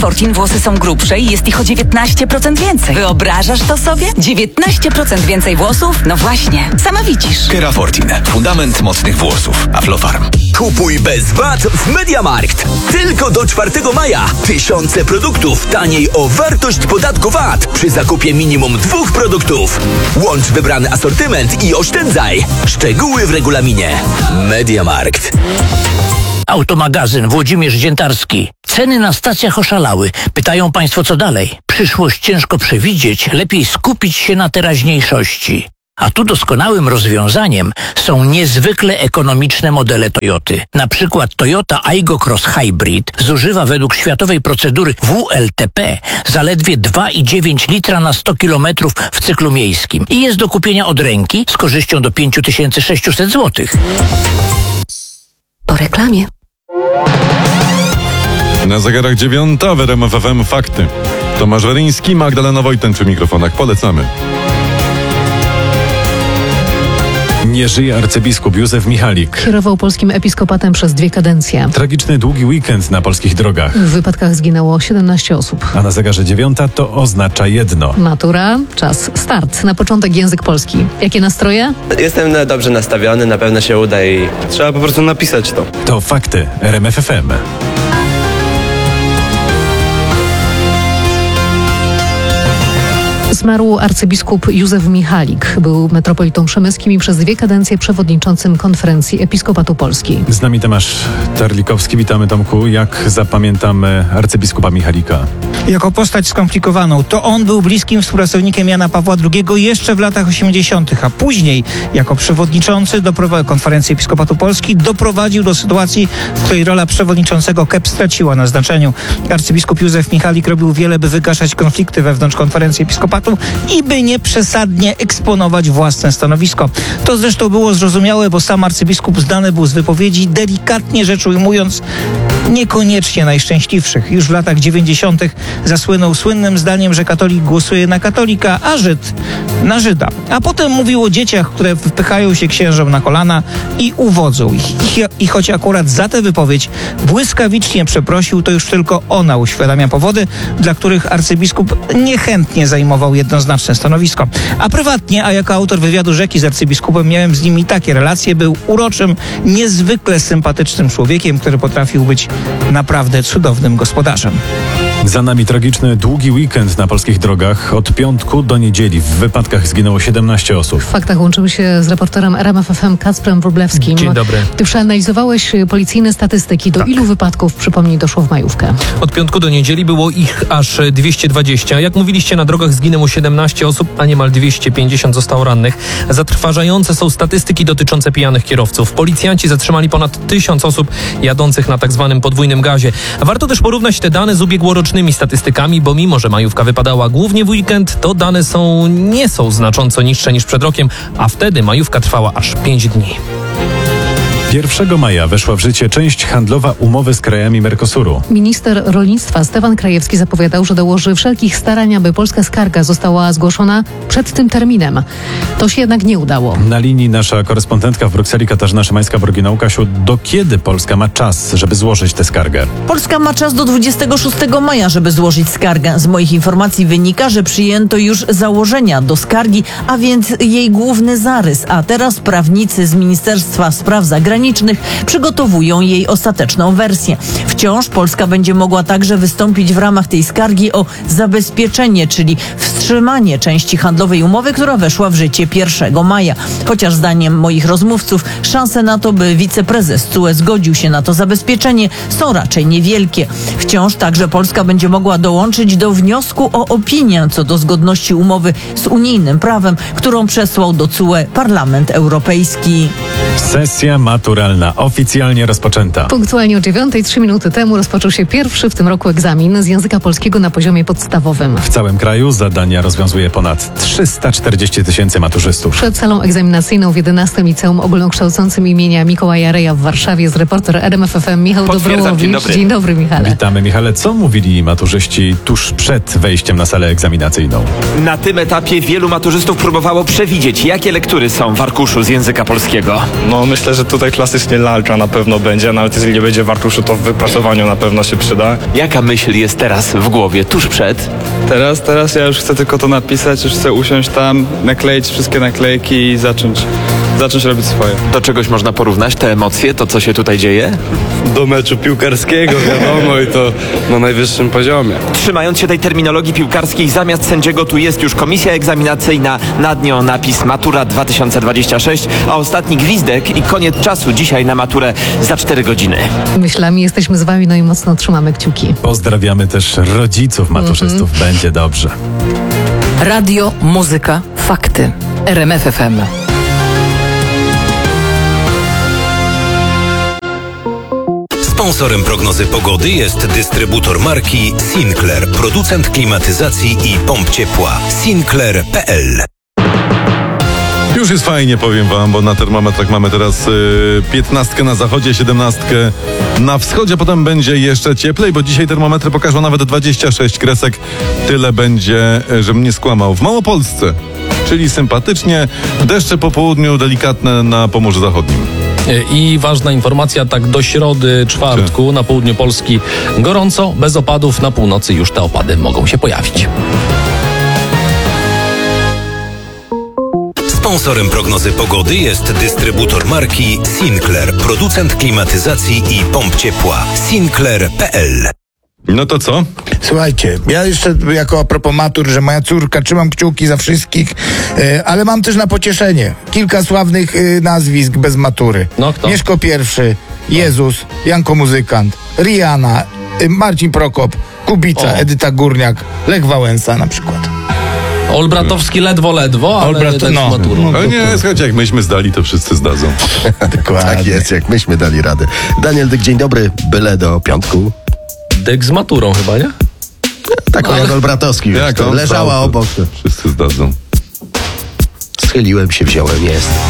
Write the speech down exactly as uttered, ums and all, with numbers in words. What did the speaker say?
Kerafortin włosy są grubsze i jest ich o dziewiętnaście procent więcej. Wyobrażasz to sobie? dziewiętnaście procent więcej włosów? No właśnie, sama widzisz. Kerafortin. Fundament mocnych włosów. Aflofarm. Kupuj bez V A T w MediaMarkt. Tylko do czwartego maja. Tysiące produktów taniej o wartość podatku V A T przy zakupie minimum dwóch produktów. Łącz wybrany asortyment i oszczędzaj. Szczegóły w regulaminie. MediaMarkt. Automagazyn Włodzimierz Dziętarski. Ceny na stacjach oszalały. Pytają Państwo, co dalej? Przyszłość ciężko przewidzieć, lepiej skupić się na teraźniejszości. A tu doskonałym rozwiązaniem są niezwykle ekonomiczne modele Toyoty. Na przykład Toyota Aygo Cross Hybrid zużywa według światowej procedury W L T P zaledwie dwa i dziewięć litra na sto kilometrów w cyklu miejskim i jest do kupienia od ręki z korzyścią do pięć tysięcy sześćset złotych. Po reklamie. Na zegarach dziewiąta w R M F F M Fakty. Tomasz Weryński, Magdalena Wojten przy mikrofonach. Polecamy. Nie żyje arcybiskup Józef Michalik. Kierował polskim episkopatem przez dwie kadencje. Tragiczny długi weekend na polskich drogach. W wypadkach zginęło siedemnaście osób. A na zegarze dziewiąta to oznacza jedno. Matura, czas, start. Na początek język polski. Jakie nastroje? Jestem dobrze nastawiony, na pewno się uda i trzeba po prostu napisać to. To Fakty R M F F M. Zmarł arcybiskup Józef Michalik. Był metropolitą przemyskim i przez dwie kadencje przewodniczącym Konferencji Episkopatu Polski. Z nami Tomasz Terlikowski. Witamy, Tomku. Jak zapamiętamy arcybiskupa Michalika? Jako postać skomplikowaną. To on był bliskim współpracownikiem Jana Pawła drugiego jeszcze w latach osiemdziesiątych, a później jako przewodniczący doprowadził Konferencji Episkopatu Polski doprowadził do sytuacji, w której rola przewodniczącego K E P straciła na znaczeniu. Arcybiskup Józef Michalik robił wiele, by wygaszać konflikty wewnątrz Konferencji Episkopatu i by nie przesadnie eksponować własne stanowisko. To zresztą było zrozumiałe, bo sam arcybiskup znany był z wypowiedzi, delikatnie rzecz ujmując, niekoniecznie najszczęśliwszych. Już w latach dziewięćdziesiątych zasłynął słynnym zdaniem, że katolik głosuje na katolika, a Żyd na Żyda. A potem mówił o dzieciach, które wpychają się księżom na kolana i uwodzą ich. I, i choć akurat za tę wypowiedź błyskawicznie przeprosił, to już tylko ona uświadamia powody, dla których arcybiskup niechętnie zajmował jednoznaczne stanowisko. A prywatnie, a jako autor wywiadu Rzeki z arcybiskupem miałem z nimi takie relacje, był uroczym, niezwykle sympatycznym człowiekiem, który potrafił być naprawdę cudownym gospodarzem. Za nami tragiczny długi weekend na polskich drogach. Od piątku do niedzieli w wypadkach zginęło siedemnaście osób. W faktach łączymy się z reporterem R M F F M Kacprem Wróblewskim. Dzień dobry. Ty przeanalizowałeś policyjne statystyki. Do tak. ilu wypadków, przypomnij, doszło w majówkę? Od piątku do niedzieli było ich aż dwieście dwadzieścia. Jak mówiliście, na drogach zginęło siedemnaście osób, a niemal dwieście pięćdziesiąt zostało rannych. Zatrważające są statystyki dotyczące pijanych kierowców. Policjanci zatrzymali ponad tysiąc osób jadących na tak zwanym podwójnym gazie. Warto też porównać te dane z ubiegłorocznymi statystykami, bo mimo, że majówka wypadała głównie w weekend, to dane są nie są znacząco niższe niż przed rokiem, a wtedy majówka trwała aż pięć dni. pierwszego maja weszła w życie część handlowa umowy z krajami Mercosuru. Minister rolnictwa Stefan Krajewski zapowiadał, że dołoży wszelkich starań, aby polska skarga została zgłoszona przed tym terminem. To się jednak nie udało. Na linii nasza korespondentka w Brukseli Katarzyna Szymańska-Borginał. Kasiu, do kiedy Polska ma czas, żeby złożyć tę skargę? Polska ma czas do dwudziestego szóstego maja, żeby złożyć skargę. Z moich informacji wynika, że przyjęto już założenia do skargi, a więc jej główny zarys, a teraz prawnicy z Ministerstwa Spraw Zagranicznych przygotowują jej ostateczną wersję. Wciąż Polska będzie mogła także wystąpić w ramach tej skargi o zabezpieczenie, czyli wstrzymanie części handlowej umowy, która weszła w życie pierwszego maja. Chociaż zdaniem moich rozmówców szanse na to, by wiceprezes C U E zgodził się na to zabezpieczenie, są raczej niewielkie. Wciąż także Polska będzie mogła dołączyć do wniosku o opinię co do zgodności umowy z unijnym prawem, którą przesłał do C U E Parlament Europejski. Sesja maturalna oficjalnie rozpoczęta. Punktualnie o dziewiątej, trzy minuty temu rozpoczął się pierwszy w tym roku egzamin z języka polskiego na poziomie podstawowym. W całym kraju zadania rozwiązuje ponad trzysta czterdzieści tysięcy maturzystów. Przed salą egzaminacyjną w jedenastym Liceum Ogólnokształcącym imienia Mikołaja Reja w Warszawie jest reporter R M F F M Michał Dobrołowicz. Dzień dobry. Dzień dobry, Michale. Witamy, Michale. Co mówili maturzyści tuż przed wejściem na salę egzaminacyjną? Na tym etapie wielu maturzystów próbowało przewidzieć, jakie lektury są w arkuszu z języka polskiego. No myślę, że tutaj klasycznie lalka na pewno będzie, nawet jeżeli nie będzie w arkuszu, to w wypracowaniu na pewno się przyda. Jaka myśl jest teraz w głowie, tuż przed? Teraz, teraz ja już chcę tylko to napisać, już chcę usiąść tam, nakleić wszystkie naklejki i zacząć, zacząć robić swoje. Do czegoś można porównać te emocje, to co się tutaj dzieje? Do meczu piłkarskiego, wiadomo, i to na najwyższym poziomie. Trzymając się tej terminologii piłkarskiej, zamiast sędziego tu jest już komisja egzaminacyjna, nad nią napis Matura dwa tysiące dwadzieścia sześć, a ostatni gwizdek i koniec czasu dzisiaj na maturę za cztery godziny. Myślami jesteśmy z wami, no i mocno trzymamy kciuki. Pozdrawiamy też rodziców maturzystów. Mm-hmm. Będzie dobrze. Radio, muzyka, fakty. R M F F M. Sponsorem prognozy pogody jest dystrybutor marki Sinclair, producent klimatyzacji i pomp ciepła. Sinclair kropka p l. Już jest fajnie, powiem wam, bo na termometrach mamy teraz yy, piętnastkę na zachodzie, siedemnastkę na wschodzie, potem będzie jeszcze cieplej, bo dzisiaj termometry pokażą nawet dwadzieścia sześć kresek. Tyle będzie, żebym nie skłamał, w Małopolsce, czyli sympatycznie. Deszcze po południu, delikatne na Pomorzu Zachodnim. I ważna informacja, tak do środy, czwartku na południu Polski gorąco, bez opadów, na północy już te opady mogą się pojawić. Sponsorem prognozy pogody jest dystrybutor marki Sinclair, producent klimatyzacji i pomp ciepła. Sinclair kropka p l. No to co? Słuchajcie, ja jeszcze jako a propos matur, że moja córka, trzymam kciuki za wszystkich, e, ale mam też na pocieszenie kilka sławnych e, nazwisk bez matury. No kto? Mieszko Pierwszy, Jezus, Janko Muzykant, Rihanna, e, Marcin Prokop, Kubica, O. Edyta Górniak, Lech Wałęsa na przykład. Olbratowski ledwo, ledwo, ale Olbrat- też no. maturą. Ale nie, słuchajcie, jak myśmy zdali, to wszyscy zdadzą. Dokładnie. Tak jest, jak myśmy dali radę. Daniel Dyk, dzień dobry, byle do piątku. Dyk z maturą chyba, nie? Taką Ale- jak Olbratowski, wiesz, Jak to on leżała zdał, to obok. Wszyscy zdadzą. Schyliłem się, wziąłem, jest.